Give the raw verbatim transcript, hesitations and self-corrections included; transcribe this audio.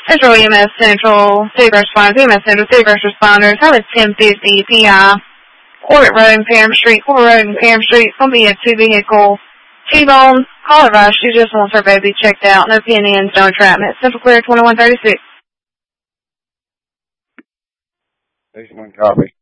Central E M S Central, City First Responders, E M S Central, City First Responders. That was ten fifty P I. Corbett Road and Parham Street. Corbett Road and Parham Street. It's going to be a two-vehicle T-bone. Call her rush. She just wants her baby checked out. No P N Ns, no entrapment. Central Clear twenty-one thirty-six. Station one copy.